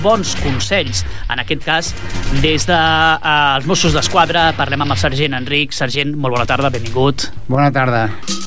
bons consells. En aquest cas, des dels Mossos d'Esquadra, parlem amb el sergent Enric. Sergent, molt bona tarda, benvingut. Bona tarda.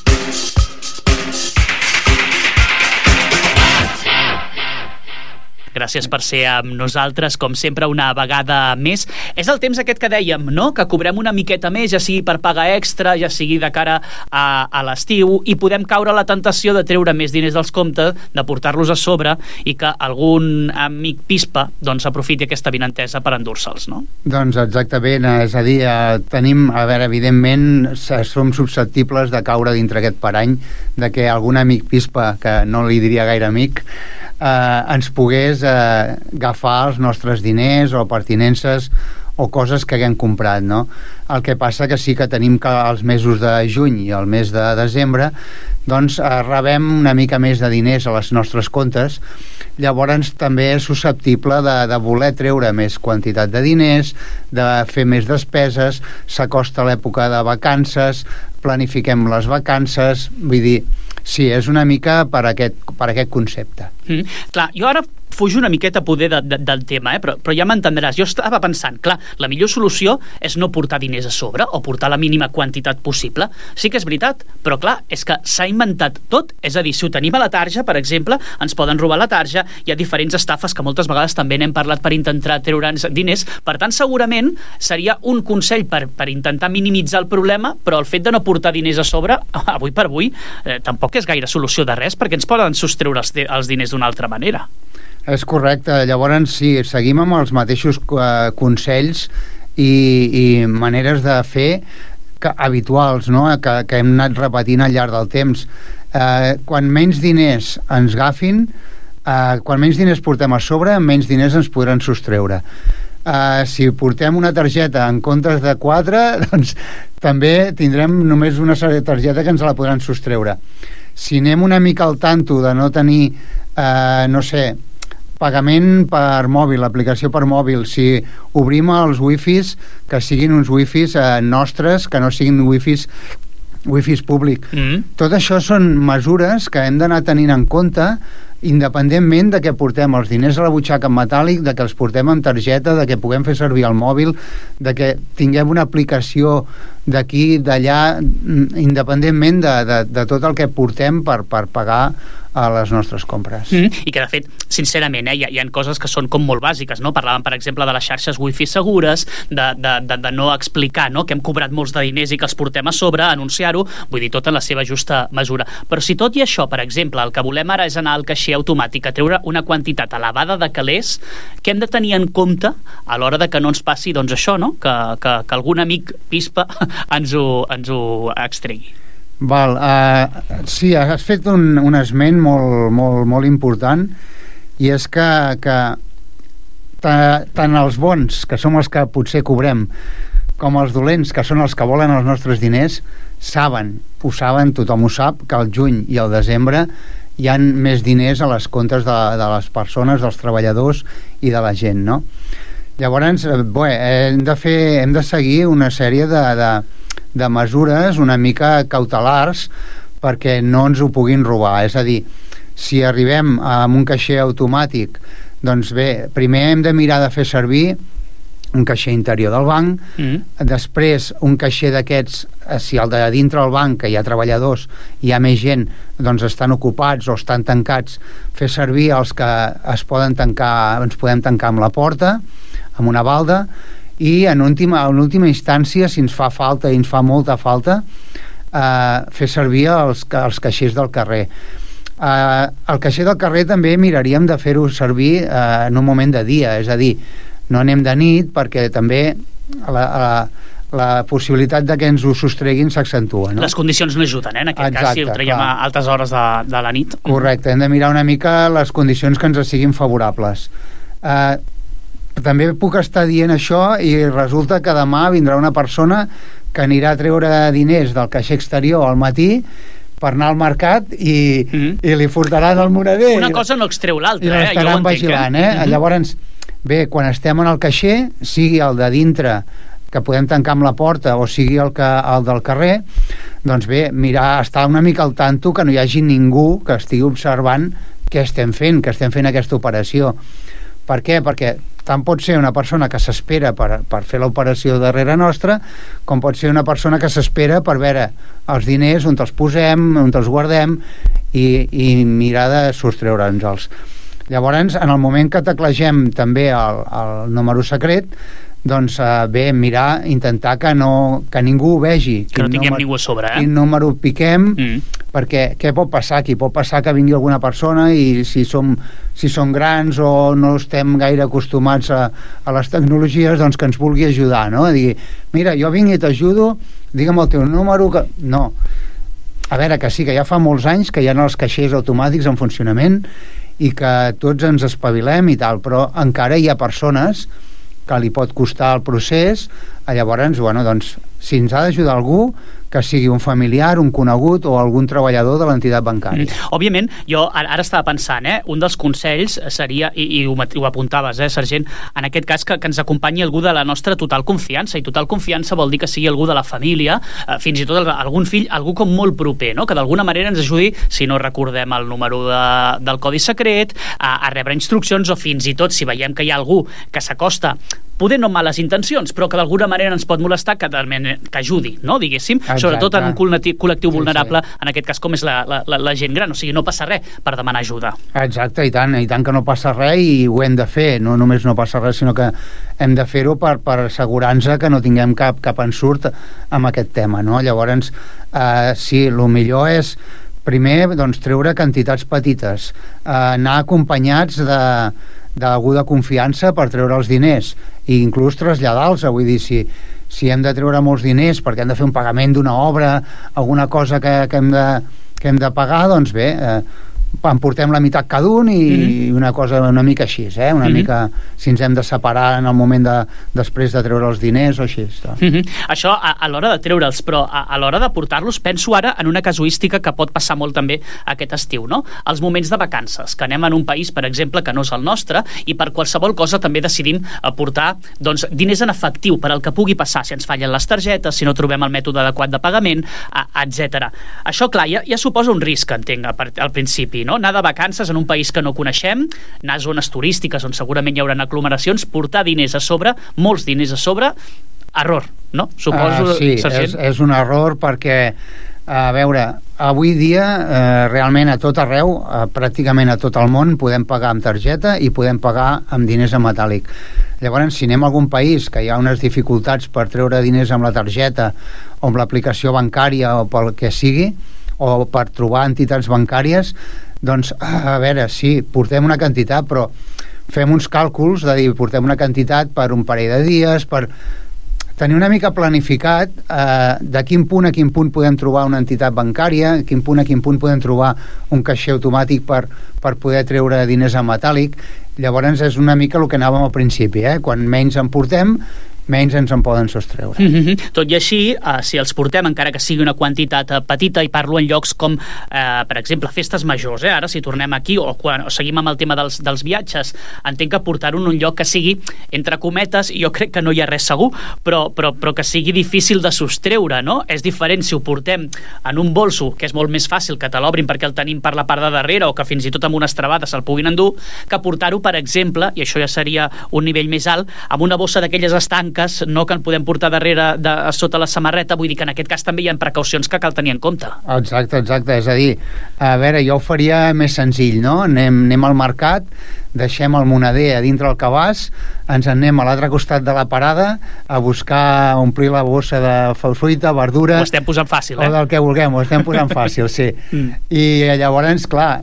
Gràcies per ser amb nosaltres, com sempre, una vegada més. És el temps aquest que dèiem, no?, que cobrem una miqueta més, ja sigui per paga extra, ja sigui de cara a l'estiu, i podem caure a la tentació de treure més diners dels comptes, de portar-los a sobre, i que algun amic pispa doncs aprofiti aquesta avinentesa per endur-se'ls, no? Doncs exactament, és a dir, tenim, a veure, evidentment, som susceptibles de caure dintre aquest parany, de que algun amic pispa, que no li diria gaire amic, ens pogués agafar els nostres diners o pertinences o coses que haguem comprat, no? El que passa que sí que tenim que els mesos de juny i el mes de desembre doncs rebem una mica més de diners a les nostres comptes, llavors també és susceptible de voler treure més quantitat de diners, de fer més despeses, s'acosta l'època de vacances, planifiquem les vacances, vull dir, sí, és una mica per aquest concepte. Clar, jo ara fujo una miqueta poder del tema, però ja m'entendràs. Jo estava pensant, clar, la millor solució és no portar diners a sobre o portar la mínima quantitat possible. Sí que és veritat, però clar, és que s'ha inventat tot. És a dir, si ho tenim a la tarja, per exemple, ens poden robar la tarja, hi ha diferents estafes que moltes vegades també n'hem parlat per intentar treure'ns diners. Per tant, segurament seria un consell per intentar minimitzar el problema, però el fet de no portar diners a sobre, avui per avui, tampoc és gaire solució de res, perquè ens poden sostreure els diners d'una altra manera. És correcte, llavors sí, seguim amb els mateixos consells i maneres de fer habituals, no?, que hem anat repetint al llarg del temps. Quan menys diners ens agafin, quan menys diners portem a sobre, menys diners ens podran sostreure. Si portem una targeta en comptes de 4, doncs també tindrem només una targeta que ens la podran sostreure. Si anem una mica al tanto de no tenir, no sé, pagament per mòbil, aplicació per mòbil, si obrim els wifis, que siguin uns wifis nostres, que no siguin wifis públic. Tot això són mesures que hem d'anar tenint en compte, independentment de que portem els diners a la butxaca en metàl·lic, de que els portem en targeta, de que puguem fer servir el mòbil, de que tinguem una aplicació d'aquí, d'allà, independentment de tot el que portem per pagar a les nostres compres. I que, de fet, sincerament, hi ha coses que són com molt bàsiques, no? Parlàvem, per exemple, de les xarxes wifi segures, de no explicar, no?, que hem cobrat molts de diners i que els portem a sobre, anunciar-ho, vull dir, tot en la seva justa mesura. Però si tot i això, per exemple, el que volem ara és anar al caixer automàtic a treure una quantitat elevada de calés, què hem de tenir en compte a l'hora de que no ens passi, doncs, això, no?, que algun amic pispa ens ho extregui. Val, sí, has fet un esment molt important, i és que tant els bons, que som els que potser cobrem, com els dolents, que són els que volen els nostres diners, ho saben, tothom ho sap, que al juny i al desembre hi ha més diners a les comptes de les persones, dels treballadors i de la gent, no? Llavors, hem de seguir una sèrie de mesures una mica cautelars perquè no ens ho puguin robar. És a dir, si arribem a un caixer automàtic, doncs bé, primer hem de mirar de fer servir un caixer interior del banc, després un caixer d'aquests, si el de dintre del banc, que hi ha treballadors, hi ha més gent, doncs estan ocupats o estan tancats, fer servir els que ens podem tancar amb la porta, amb una balda, i en última instància, si ens fa falta i ens fa molta falta, fer servir els caixers del carrer. El caixer del carrer també miraríem de fer-ho servir en un moment de dia, és a dir, no anem de nit, perquè també la possibilitat de que ens ho sostreguin s'accentua, no? Les condicions no ajuden, en aquest cas, si ho traiem a altes hores de la nit. Correcte, hem de mirar una mica les condicions que ens siguin favorables. També puc estar dient això i resulta que demà vindrà una persona que anirà a treure diners del caixer exterior al matí per anar al mercat i li furtaran el moneder. Una cosa no extreu l'altra, i l'estaran vigilant, Llavors, bé, quan estem en el caixer, sigui el de dintre, que podem tancar amb la porta, o sigui el del carrer, doncs bé, mirar, estar una mica al tanto que no hi hagi ningú que estigui observant què estem fent aquesta operació. Per què? Perquè tant pot ser una persona que s'espera per fer l'operació darrere nostra, com pot ser una persona que s'espera per veure els diners, on els posem, on els guardem, i mirar de sostreure'ns-els. Llavors, en el moment que teclegem també el número secret, doncs bé, mirar, intentar que ningú ho vegi. Que no tinguem ningú a sobre, Quin número piquem, perquè què pot passar aquí? Pot passar que vingui alguna persona i si som grans o no estem gaire acostumats a les tecnologies, doncs que ens vulgui ajudar, no? A dir, mira, jo vinc i t'ajudo, digue'm el teu número, que... No. A veure, que sí, que ja fa molts anys que hi ha els caixers automàtics en funcionament i que tots ens espavilem i tal, però encara hi ha persones que li pot costar el procés, llavors, bueno, doncs, si ens ha d'ajudar algú, que sigui un familiar, un conegut o algun treballador de l'entitat bancària. Òbviament, jo ara estava pensant, un dels consells seria, i ho apuntaves, Sergent, en aquest cas que ens acompanyi algú de la nostra total confiança, i total confiança vol dir que sigui algú de la família, fins i tot algun fill, algú com molt proper, no? Que d'alguna manera ens ajudi, si no recordem el número del codi secret, a rebre instruccions, o fins i tot, si veiem que hi ha algú que s'acosta, poder no amb males intencions, però que d'alguna manera ens pot molestar, que ajudi, no? Diguéssim, sobretot en un col·lectiu vulnerable, en aquest cas com és la gent gran, o sigui, no passa res per demanar ajuda. Exacte, i tant que no passa res, i ho hem de fer, no només no passa res, sinó que hem de fer-ho per assegurar-nos que no tinguem cap ensurt amb aquest tema, no? Llavors, sí, el millor és primer, doncs, treure quantitats petites, anar acompanyats d'algú de confiança per treure els diners, i inclús traslladar-los, vull dir, si hem de treure molts diners perquè hem de fer un pagament d'una obra, alguna cosa que hem de pagar, doncs bé, en portem la meitat cada un i una cosa una mica així, una mica, si ens hem de separar en el moment després de treure els diners o així. Això a l'hora de treure'ls, però a l'hora de portar-los, penso ara en una casuística que pot passar molt també aquest estiu, no? Els moments de vacances, que anem en un país, per exemple, que no és el nostre, i per qualsevol cosa també decidim portar, doncs, diners en efectiu per al que pugui passar, si ens fallen les targetes, si no trobem el mètode adequat de pagament, etc. Això, clar, ja suposa un risc, entenc, al principi, no? Anar de vacances en un país que no coneixem, anar a zones turístiques on segurament hi haurà aglomeracions, portar diners a sobre, molts diners a sobre, error, no? Suposo, sí, és un error perquè, a veure, avui dia realment a tot arreu, pràcticament a tot el món, podem pagar amb targeta i podem pagar amb diners en metàl·lic. Llavors, si anem a algun país que hi ha unes dificultats per treure diners amb la targeta o amb l'aplicació bancària o pel que sigui, o per trobar entitats bancàries, doncs, a veure, sí, portem una quantitat, però fem uns càlculs de dir, portem una quantitat per un parell de dies, per tenir una mica planificat de quin punt a quin punt podem trobar una entitat bancària, quin punt a quin punt podem trobar un caixer automàtic per poder treure diners en metàl·lic. Llavors és una mica el que anàvem al principi, quan menys en portem, menys ens en poden sostreure. Tot i així, si els portem, encara que sigui una quantitat petita, i parlo en llocs com, per exemple, festes majors, ara si tornem aquí, o seguim amb el tema dels viatges, entenc que portar-ho en un lloc que sigui, entre cometes, jo crec que no hi ha res segur, però que sigui difícil de sostreure, no? És diferent si ho portem en un bolso, que és molt més fàcil que te l'obrin perquè el tenim per la part de darrere, o que fins i tot amb unes travades se'l puguin endur, que portar-ho, per exemple, i això ja seria un nivell més alt, amb una bossa d'aquelles estanques, no, que en podem portar darrere sota la samarreta. Vull dir que en aquest cas també hi ha precaucions que cal tenir en compte. Exacte, és a dir, a veure, jo ho faria més senzill, no? Anem al mercat, deixem el moneder a dintre el cabàs, ens anem a l'altre costat de la parada a buscar omplir la bossa de fruita, verdura... Ho estem posant fàcil, o del que vulguem, ho estem posant fàcil, sí. I llavors, clar,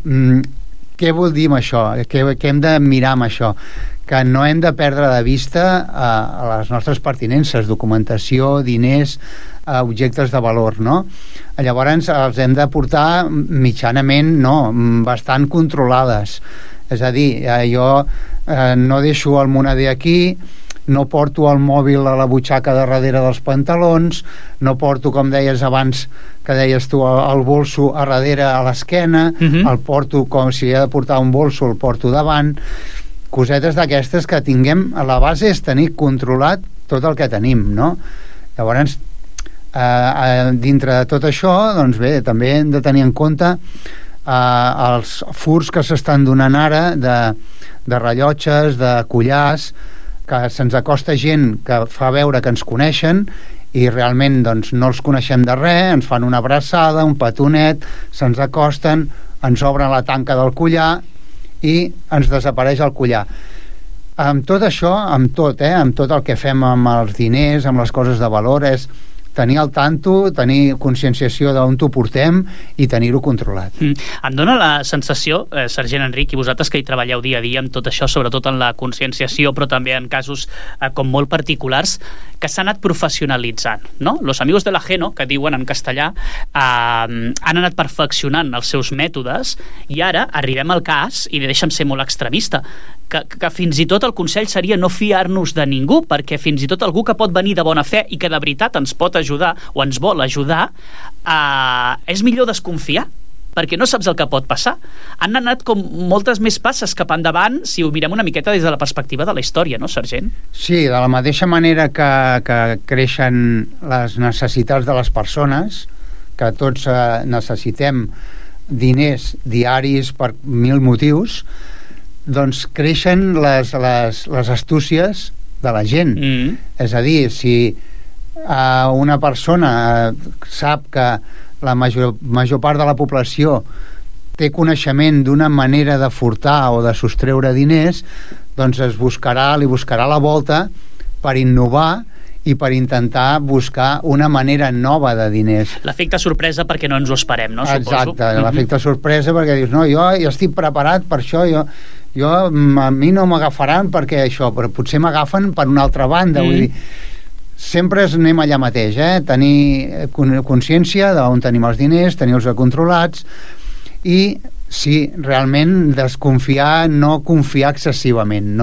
què vol dir amb això? Què hem de mirar amb això? Que no hem de perdre de vista a les nostres pertinences, documentació, diners, objectes de valor, no? Llavors els hem de portar mitjanament, bastant controlades. És a dir, jo no deixo el moneder aquí, no porto el mòbil a la butxaca de darrere dels pantalons, no porto, com deies abans, que deies tu, el bolso a darrere a l'esquena, el porto com si he de portar un bolso, el porto davant, cosetes d'aquestes que tinguem. A la base és tenir controlat tot el que tenim, no? Llavors, dintre de tot això, doncs bé, també hem de tenir en compte els furs que s'estan donant ara de rellotges, de collars, que se'ns acosta gent que fa veure que ens coneixen i realment doncs, no els coneixem de res, ens fan una abraçada, un petonet, se'ns acosten, ens obren la tanca del collar i ens desapareix el collar. Amb tot això, amb tot el que fem amb els diners, amb les coses de valor, és tenir al tanto, tenir conscienciació d'on t'ho portem i tenir-ho controlat. Em dóna la sensació, sergent Enric, i vosaltres que hi treballeu dia a dia amb tot això, sobretot en la conscienciació, però també en casos com molt particulars, que s'ha anat professionalitzant, no? Los amigos de la Geno, que diuen en castellà, han anat perfeccionant els seus mètodes i ara arribem al cas, i deixa'm ser molt extremista, que fins i tot el consell seria no fiar-nos de ningú, perquè fins i tot algú que pot venir de bona fe i que de veritat ens pot ajudar o ens vol ajudar, és millor desconfiar, perquè no saps el que pot passar. Han anat com moltes més passes cap endavant si ho mirem una miqueta des de la perspectiva de la història, no, sergent? Sí, de la mateixa manera que creixen les necessitats de les persones, que tots necessitem diners diaris per 1000 motius, doncs creixen les astúcies de la gent. És a dir, si una persona sap que la major part de la població té coneixement d'una manera de furtar o de sostreure diners, doncs li buscarà la volta per innovar i per intentar buscar una manera nova de diners. L'efecte sorpresa perquè no ens ho esperem, no? Suposo. Exacte, l'efecte sorpresa perquè dius, no, jo estic preparat per això, a mi no m'agafaran perquè això, però potser m'agafen per una altra banda, vull dir, sempre anem allà mateix, tenir consciència d'on tenim els diners, tenir-los controlats i sí, realment desconfiar, no confiar excessivament.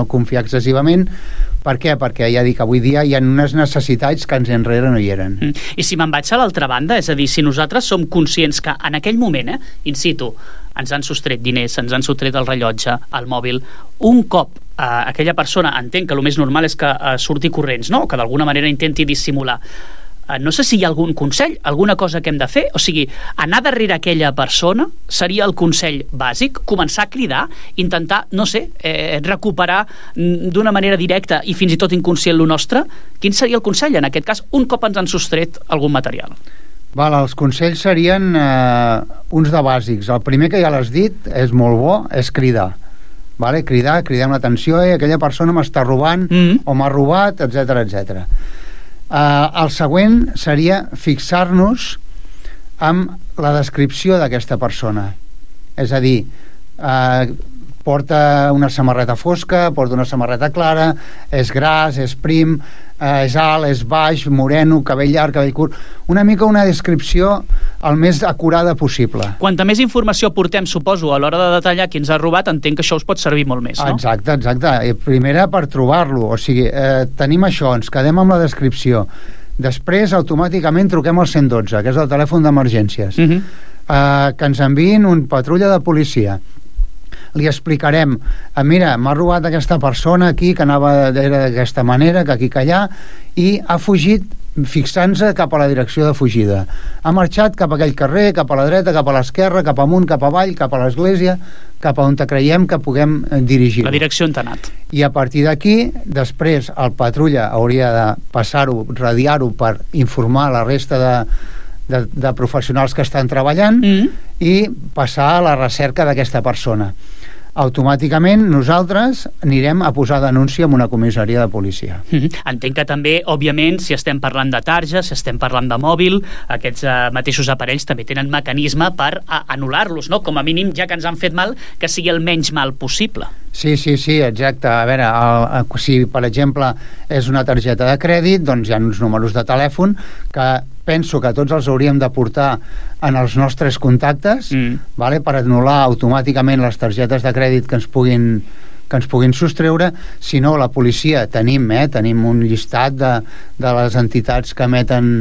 Per què? Perquè ja dic, avui dia hi ha unes necessitats que anys enrere no hi eren. I si me'n vaig a l'altra banda, és a dir, si nosaltres som conscients que en aquell moment, in situ, ens han sostret diners, ens han sostret el rellotge, el mòbil, un cop aquella persona entén que el més normal és que surti corrents, no? O que d'alguna manera intenti dissimular. No sé si hi ha algun consell, alguna cosa que hem de fer, o sigui, anar darrere aquella persona seria el consell bàsic, començar a cridar, intentar, no sé, recuperar d'una manera directa i fins i tot inconscient lo nostre. Quin seria el consell en aquest cas, un cop ens han sostret algun material? Els consells serien uns de bàsics. El primer, que ja l'has dit, és molt bo, és cridar. Cridar amb l'atenció, aquella persona m'està robant o m'ha robat, etc. El següent seria fixar-nos amb la descripció d'aquesta persona. És a dir, porta una samarreta fosca, porta una samarreta clara, és gras, és prim, és alt, és baix, moreno, cabell llarg, cabell curt. Una mica una descripció el més acurada possible. Quanta més informació portem, suposo, a l'hora de detallar qui ens ha robat, entenc que això us pot servir molt més, no? Exacte. Primera, per trobar-lo. O sigui, tenim això, ens quedem amb la descripció. Després, automàticament, truquem al 112, que és el telèfon d'emergències. Que ens enviïn un patrulla de policia. Li explicarem, mira, m'ha robat aquesta persona aquí, que era d'aquesta manera, que aquí, que allà, i ha fugit fixant-se cap a la direcció de fugida. Ha marxat cap a aquell carrer, cap a la dreta, cap a l'esquerra, cap amunt, cap avall, cap a l'església, cap a on creiem que puguem dirigir. La direcció on t'ha anat. I a partir d'aquí, després, el patrulla hauria de passar-ho, radiar-ho per informar la resta de professionals que estan treballant i passar a la recerca d'aquesta persona. Automàticament nosaltres anirem a posar denúncia en una comissaria de policia. Entenc que també, òbviament, si estem parlant de tarja, si estem parlant de mòbil, aquests mateixos aparells també tenen mecanisme per anul·lar-los, no? Com a mínim, ja que ens han fet mal, que sigui el menys mal possible. Sí, exacte. A veure, si per exemple és una targeta de crèdit, doncs hi ha uns números de telèfon que penso que tots els hauríem de portar en els nostres contactes, per anul·lar automàticament les targetes de crèdit que ens puguin sostreure. Si no, la policia tenim un llistat de les entitats que emeten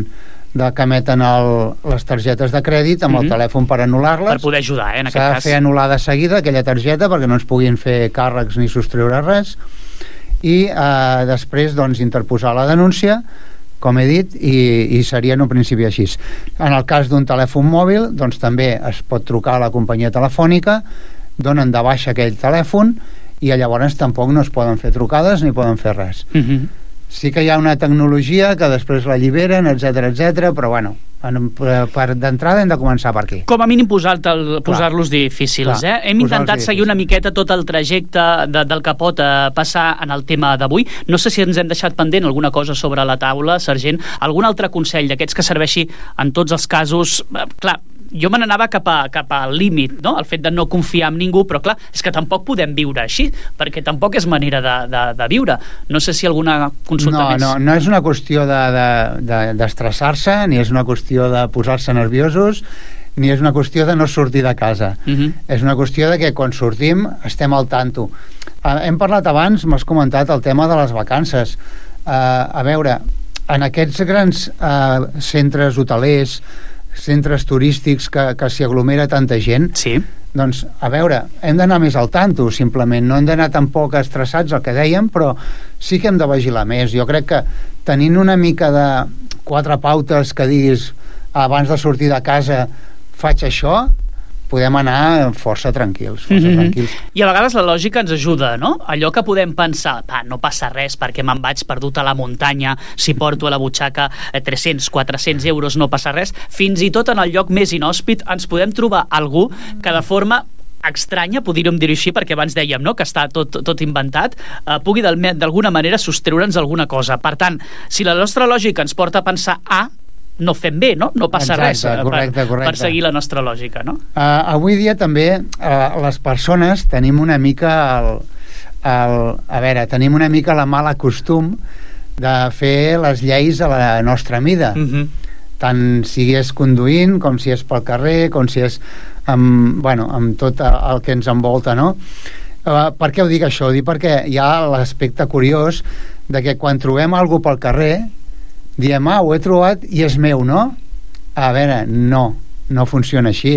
les targetes de crèdit amb el telèfon per anul·lar-les. Per poder ajudar, en aquest cas. S'ha de fer anul·lar de seguida aquella targeta perquè no ens puguin fer càrrecs ni sostreure res, i després doncs interposar la denúncia com he dit, i seria en un principi així. En el cas d'un telèfon mòbil, doncs també es pot trucar a la companyia telefònica, donen de baixa aquell telèfon i llavors tampoc no es poden fer trucades ni poden fer res. Sí que hi ha una tecnologia que després l'alliberen, etc, però bueno, d'entrada hem de començar per aquí. Com a mínim posar-los difícils. Hem intentat seguir una miqueta tot el trajecte del que pot passar en el tema d'avui. No sé si ens hem deixat pendent alguna cosa sobre la taula, sergent. Algun altre consell d'aquests que serveixi en tots els casos? Clar, jo me n'anava cap al límit, no? El fet de no confiar en ningú, però clar, és que tampoc podem viure així, perquè tampoc és manera de viure. No sé si alguna consulta més. No és una qüestió d'estressar-se, ni és una qüestió de posar-se nerviosos, ni és una qüestió de no sortir de casa. És una qüestió de que quan sortim estem al tanto. Hem parlat abans, m'has comentat el tema de les vacances. A veure, en aquests grans centres hotelers, centres turístics que s'hi aglomera tanta gent, doncs, a veure, hem d'anar més al tanto, simplement. No hem d'anar tampoc estressats, el que dèiem, però sí que hem de vigilar més. Jo crec que tenint una mica de 4 pautes que diguis abans de sortir de casa faig això, podem anar força tranquils. I a vegades la lògica ens ajuda, no? Allò que podem pensar, no passa res perquè me'n vaig perdut a la muntanya, si porto a la butxaca 300, 400 euros no passa res, fins i tot en el lloc més inhòspit ens podem trobar algú que de forma estranya, podríem dir-ho així, perquè abans dèiem, no?, que està tot inventat, pugui d'alguna manera sostreure'ns alguna cosa. Per tant, si la nostra lògica ens porta a pensar no fem bé, no? No passa res per seguir la nostra lògica, no? Avui dia també les persones tenim una mica tenim una mica la mala costum de fer les lleis a la nostra mida. Tant si és conduint, com si és pel carrer, com si és amb tot el que ens envolta, no? Per què ho dic això? Ho dic perquè hi ha l'aspecte curiós de que quan trobem algú pel carrer diem, ho he trobat i és meu, no? A veure, no funciona així.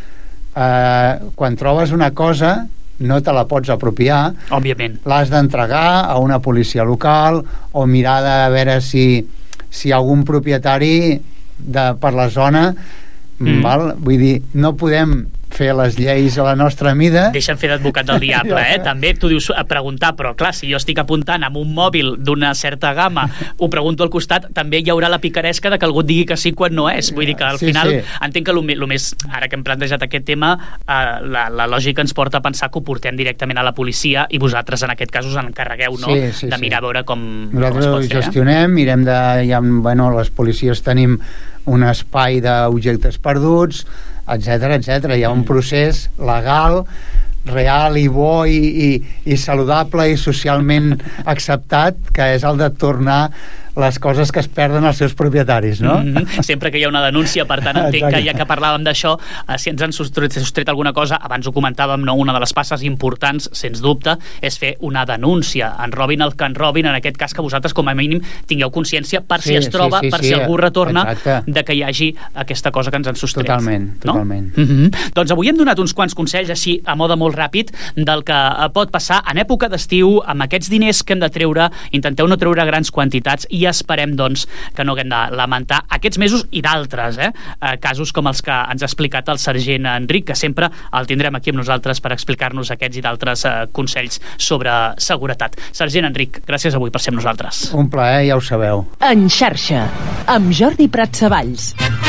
Quan trobes una cosa no te la pots apropiar. Òbviament. L'has d'entregar a una policia local o mirar de veure si hi ha algun propietari per la zona. Vull dir, no podem fer les lleis a la nostra mida. Deixa'm fer d'advocat del diable, també tu dius preguntar, però clar, si jo estic apuntant amb un mòbil d'una certa gamma, ho pregunto al costat, també hi haurà la picaresca de que algú et digui que sí quan no és. Vull dir que al final entenc que el més, ara que hem plantejat aquest tema, la lògica ens porta a pensar que ho portem directament a la policia i vosaltres en aquest cas us en encarregueu, no? De mirar a veure com nosaltres ho gestionem, mirem les policies tenim un espai d'objectes perduts, etc. Hi ha un procés legal, real i bo i saludable i socialment acceptat, que és el de tornar les coses que es perden als seus propietaris, no? Sempre que hi ha una denúncia, per tant entenc que ja que parlàvem d'això, si ens han sostret alguna cosa, abans ho comentàvem, una de les passes importants, sens dubte, és fer una denúncia. En robin el que en robin, en aquest cas que vosaltres com a mínim tingueu consciència per si es troba, per si algú retorna, de que hi hagi aquesta cosa que ens han sostret. Totalment. Doncs avui hem donat uns quants consells, així a mode molt ràpid, del que pot passar en època d'estiu amb aquests diners que hem de treure. Intenteu no treure grans quantitats i esperem, doncs, que no haguem de lamentar aquests mesos i d'altres, casos com els que ens ha explicat el sergent Enric, que sempre el tindrem aquí amb nosaltres per explicar-nos aquests i d'altres consells sobre seguretat. Sergent Enric, gràcies avui per ser amb nosaltres. Un plaer, ja ho sabeu. En xarxa, amb Jordi Pratsavalls.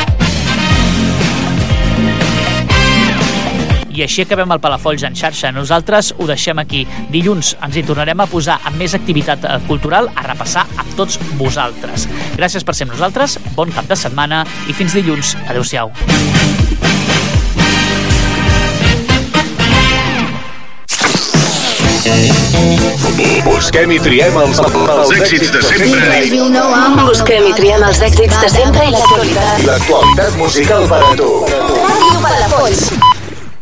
I així acabem el Palafolls en xarxa. Nosaltres ho deixem aquí. Dilluns ens hi tornarem a posar amb més activitat cultural, a repassar amb tots vosaltres. Gràcies per ser amb nosaltres, bon cap de setmana i fins dilluns. Adéu-siau. Busquem i triem els èxits de sempre. Busquem i triem els èxits de sempre i l'actualitat. I l'actualitat musical per a tu. Ràdio Palafolls.